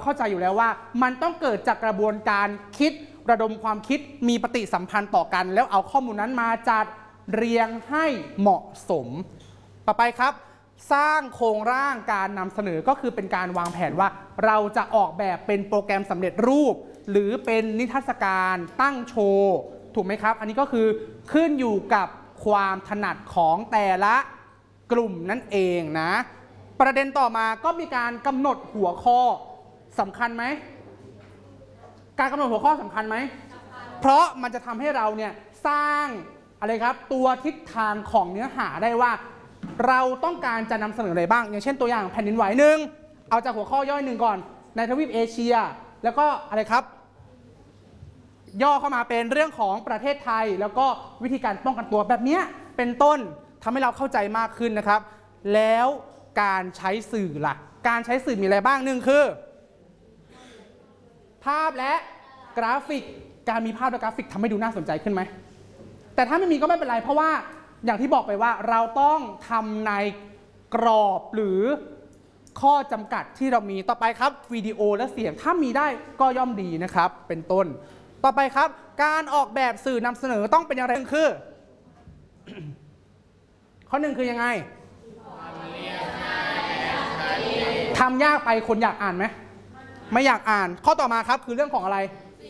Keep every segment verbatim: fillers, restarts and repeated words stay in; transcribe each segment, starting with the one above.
เข้าใจอยู่แล้วว่ามันต้องเกิดจากกระบวนการคิดระดมความคิดมีปฏิสัมพันธ์ต่อกันแล้วเอาข้อมูลนั้นมาจัดเรียงให้เหมาะสมต่อไปครับสร้างโครงร่างการนำเสนอก็คือเป็นการวางแผนว่าเราจะออกแบบเป็นโปรแกรมสำเร็จรูปหรือเป็นนิทรรศการตั้งโชว์ถูกไหมครับอันนี้ก็คือขึ้นอยู่กับความถนัดของแต่ละกลุ่มนั่นเองนะประเด็นต่อมาก็มีการกำหนดหัวข้อสำคัญไหมการกำหนดหัวข้อสำคัญไหมเพราะมันจะทำให้เราเนี่ยสร้างอะไรครับตัวทิศทางของเนื้อหาได้ว่าเราต้องการจะนำเสนออะไรบ้างอย่างเช่นตัวอย่างแผ่นดินไหวหนึ่งเอาจากหัวข้อย่อยหนึ่งก่อนในทวีปเอเชียแล้วก็อะไรครับย่อเข้ามาเป็นเรื่องของประเทศไทยแล้วก็วิธีการป้องกันตัวแบบนี้เป็นต้นทำให้เราเข้าใจมากขึ้นนะครับแล้วการใช้สื่อล่ะการใช้สื่อมีอะไรบ้างหนึ่งคือภาพและกราฟิกการมีภาพและกราฟิกทำให้ดูน่าสนใจขึ้นไหมแต่ถ้าไม่มีก็ไม่เป็นไรเพราะว่าอย่างที่บอกไปว่าเราต้องทำในกรอบหรือข้อจำกัดที่เรามีต่อไปครับวิดีโอและเสียงถ้ามีได้ก็ย่อมดีนะครับเป็นต้นต่อไปครับการออกแบบสื่อนำเสนอต้องเป็นอย่างไรคือ ข้อหนึ่งคือยังไงทำยากไปคนอยากอ่านไหมไม่อยากอ่านข้อต่อมาครับคือเรื่องของอะไร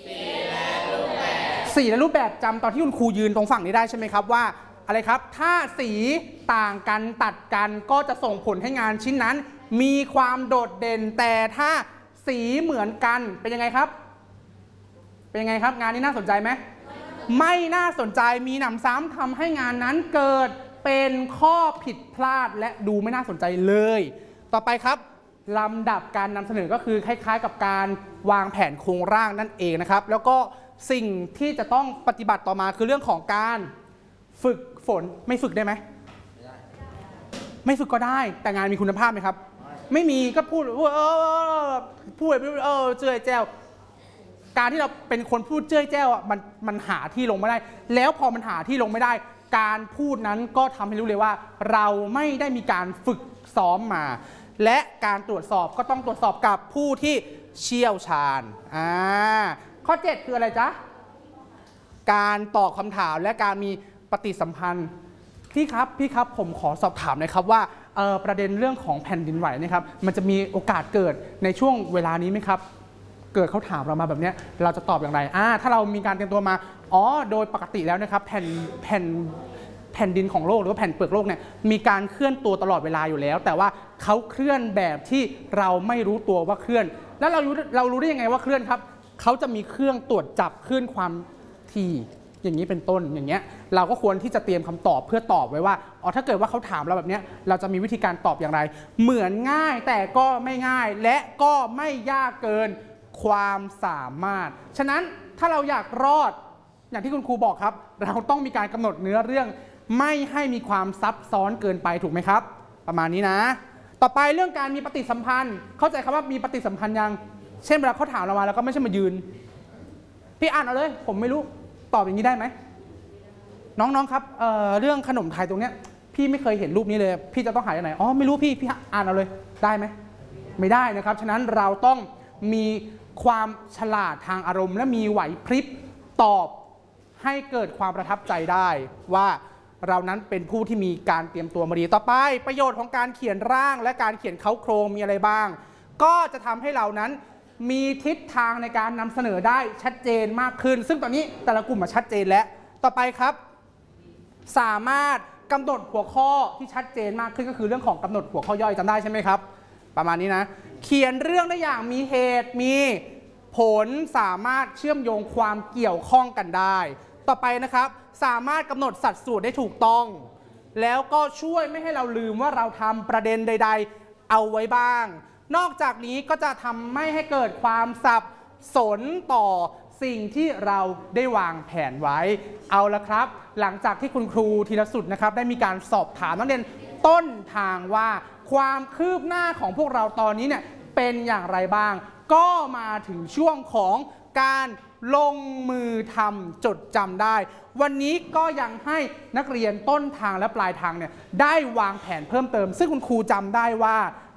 สีและรูปแบบจำตอนที่คุณครูยืนตรงฝั่งนี้ได้ใช่ไหมครับว่าอะไรครับถ้าสีต่างกันตัดกันก็จะส่งผลให้งานชิ้นนั้นมีความโดดเด่นแต่ถ้าสีเหมือนกันเป็นยังไงครับเป็นยังไงครับงานนี้น่าสนใจไหมไม่น่าสนใจมีหนำซ้ำทำให้งานนั้นเกิดเป็นข้อผิดพลาดและดูไม่น่าสนใจเลยต่อไปครับลำดับการนำเสนอก็คือคล้ายๆกับการวางแผนโครงร่างนั่นเองนะครับแล้วก็สิ่งที่จะต้องปฏิบัติต่อมาคือเรื่องของการฝึกฝนไม่ฝึกได้ไหมไม่ฝึกก็ได้แต่งานมีคุณภาพไหมครับไม่มีก็พูดเออพูดเออเจ้ยแจ้วการที่เราเป็นคนพูดเจ้ยแจ้วอ่ะมันมันหาที่ลงไม่ได้แล้วพอมันหาที่ลงไม่ได้การพูดนั้นก็ทำให้รู้เลยว่าเราไม่ได้มีการฝึกซ้อมมาและการตรวจสอบก็ต้องตรวจสอบกับผู้ที่เชี่ยวชาญอ่าข้อเจ็ดคืออะไรจ๊ะการตอบคำถามและการมีปฏิสัมพันธ์พี่ครับพี่ครับผมขอสอบถามหน่อยครับว่าประเด็นเรื่องของแผ่นดินไหวนะครับมันจะมีโอกาสเกิดในช่วงเวลานี้ไหมครับเกิดเขาถามเรามาแบบนี้เราจะตอบอย่างไรอ่าถ้าเรามีการเตรียมตัวมาอ๋อโดยปกติแล้วนะครับแผ่นแผ่นแผ่นดินของโลกหรือว่าแผ่นเปลือกโลกเนี่ยมีการเคลื่อนตัวตลอดเวลาอยู่แล้วแต่ว่าเขาเคลื่อนแบบที่เราไม่รู้ตัวว่าเคลื่อนแล้วเรารู้เรารู้ได้ยังไงว่าเคลื่อนครับเขาจะมีเครื่องตรวจจับคลื่นความถี่อย่างนี้เป็นต้นอย่างเงี้ยเราก็ควรที่จะเตรียมคำตอบเพื่อตอบไว้ว่าอ๋อถ้าเกิดว่าเขาถามเราแบบเนี้ยเราจะมีวิธีการตอบอย่างไรเหมือนง่ายแต่ก็ไม่ง่ายและก็ไม่ยากเกินความสามารถฉะนั้นถ้าเราอยากรอดอย่างที่คุณครูบอกครับเราต้องมีการกำหนดเนื้อเรื่องไม่ให้มีความซับซ้อนเกินไปถูกไหมครับประมาณนี้นะต่อไปเรื่องการมีปฏิสัมพันธ์เข้าใจคำว่ามีปฏิสัมพันธ์ยังเช่นเวลาเขาถามเรามาแล้วก็ไม่ใช่มายืนพี่อ่านเอาเลยผมไม่รู้ตอบอย่างนี้ได้ไหมน้องๆครับ เ, เรื่องขนมไทยตรงเนี้ยพี่ไม่เคยเห็นรูปนี้เลยพี่จะต้องหาจากไหนอ๋อไม่รู้พี่พี่อ่านเอาเลยได้ไหมไม่ได้นะครับฉะนั้นเราต้องมีความฉลาดทางอารมณ์และมีไหวพริบตอบให้เกิดความประทับใจได้ว่าเรานั้นเป็นผู้ที่มีการเตรียมตัวมาดีต่อไปประโยชน์ของการเขียนร่างและการเขียนเค้าโครงมีอะไรบ้างก็จะทำให้เรานั้นมีทิศทางในการนำเสนอได้ชัดเจนมากขึ้นซึ่งตอนนี้แต่ละกลุ่มมาชัดเจนแล้วต่อไปครับสามารถกำหนดหัวข้อที่ชัดเจนมากขึ้นก็คือเรื่องของกำหนดหัวข้อย่อยจำได้ใช่ไหมครับประมาณนี้นะเขียนเรื่องได้อย่างมีเหตุมีผลสามารถเชื่อมโยงความเกี่ยวข้องกันได้ต่อไปนะครับสามารถกำหนดสัดส่วนได้ถูกต้องแล้วก็ช่วยไม่ให้เราลืมว่าเราทำประเด็นใดๆเอาไว้บ้างนอกจากนี้ก็จะทำไม่ให้เกิดความสับสนต่อสิ่งที่เราได้วางแผนไว้เอาละครับหลังจากที่คุณครูธีรสุดนะครับได้มีการสอบถามนักเรียนต้นทางว่าความคืบหน้าของพวกเราตอนนี้เนี่ยเป็นอย่างไรบ้างก็มาถึงช่วงของการลงมือทำจดจำได้วันนี้ก็ยังให้นักเรียนต้นทางและปลายทางเนี่ยได้วางแผนเพิ่มเติมซึ่งคุณครูจำได้ว่า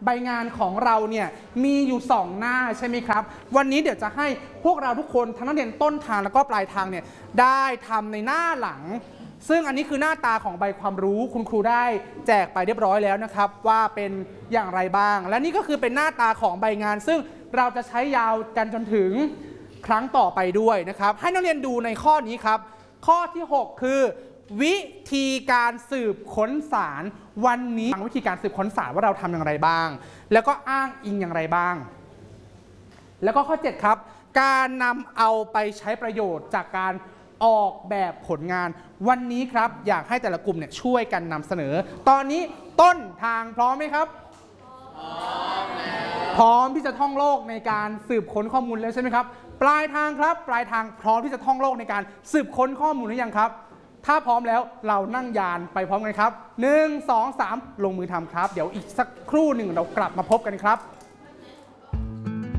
ใบงานของเราเนี่ยมีอยู่สองหน้าใช่ไหมครับวันนี้เดี๋ยวจะให้พวกเราทุกคนทั้งนักเรียนต้นทางแล้วก็ปลายทางเนี่ยได้ทำในหน้าหลังซึ่งอันนี้คือหน้าตาของใบความรู้คุณครูได้แจกไปเรียบร้อยแล้วนะครับว่าเป็นอย่างไรบ้างและนี่ก็คือเป็นหน้าตาของใบงานซึ่งเราจะใช้ยาวกันจนถึงครั้งต่อไปด้วยนะครับให้นักเรียนดูในข้อนี้ครับข้อที่หกคือวิธีการสืบค้นสารวันนี้วิธีการสืบค้นสารว่าเราทำอย่างไรบ้างแล้วก็อ้างอิงอย่างไรบ้างแล้วก็ข้อเจ็ดครับการนำเอาไปใช้ประโยชน์จากการออกแบบผลงานวันนี้ครับอยากให้แต่ละกลุ่มเนี่ยช่วยกันนำเสนอตอนนี้ต้นทางพร้อมไหมครับพร้อมแล้วพร้อมที่จะท่องโลกในการสืบค้นข้อมูลแล้วใช่ไหมครับปลายทางครับปลายทางพร้อมที่จะท่องโลกในการสืบค้นข้อมูลหรือยังครับถ้าพร้อมแล้วเรานั่งยานไปพร้อมกันครับหนึ่ง สอง สามลงมือทำครับเดี๋ยวอีกสักครู่หนึ่งเรากลับมาพบกันครับ